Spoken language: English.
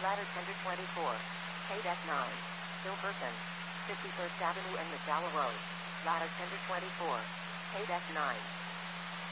Ladder Tender 24. Paid S9. Silverton. 51st Avenue and McDowell Road. Ladder Tender 24. Paid S9.